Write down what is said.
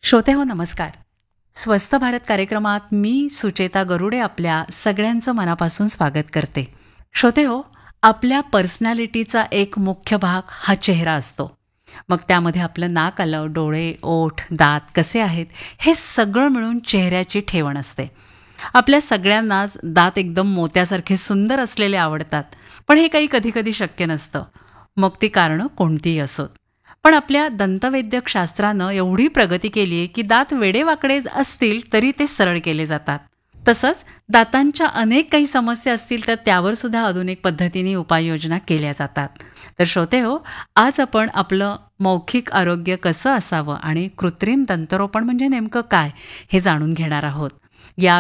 श्रोते हो नमस्कार. स्वस्थ भारत कार्यक्रमात मी सुचेता गरुडे आपल्या सगळ्यांचं मनापासून स्वागत करते. श्रोते हो, आपल्या पर्सनॅलिटीचा एक मुख्य भाग हा चेहरा असतो. मग त्यामध्ये आपलं नाक आलं, डोळे, ओठ, दात कसे आहेत हे सगळं मिळून चेहऱ्याची ठेवण असते. आपल्या सगळ्यांनाच दात एकदम मोत्यासारखे सुंदर असलेले आवडतात, पण हे काही कधी-कधी शक्य नसतं. मग ती कारणं कोणतीही असोत. पण आपल्या दंतवैद्यक शास्त्रानं एवढी प्रगती केली आहे की दात वेडेवाकडे असतील तरी ते सरळ केले जातात. तसंच दातांच्या अनेक काही समस्या असतील तर त्यावर सुद्धा आधुनिक पद्धतीने उपाययोजना केल्या जातात. तर श्रोते हो, आज आपण आपलं मौखिक आरोग्य कसं असावं आणि कृत्रिम दंतरोपण म्हणजे नेमकं काय हे जाणून घेणार आहोत. या